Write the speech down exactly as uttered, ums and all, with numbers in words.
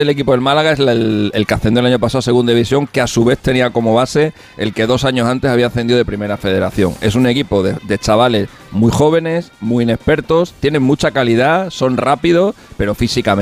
El equipo del Málaga es la, el, el que ascendió el año pasado a Segunda División, que a su vez tenía como base el que dos años antes había ascendido de Primera Federación. Es un equipo de, de chavales muy jóvenes, muy inexpertos, tienen mucha calidad, son rápidos, pero físicamente